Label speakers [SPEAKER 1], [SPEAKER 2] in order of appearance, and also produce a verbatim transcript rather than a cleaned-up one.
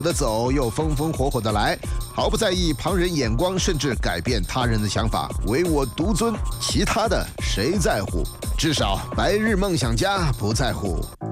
[SPEAKER 1] 的走，又风风火火的来，毫不在意旁人眼光，甚至改变他人的想法，唯我独尊，其他的谁在乎？至少白日梦想家不在乎。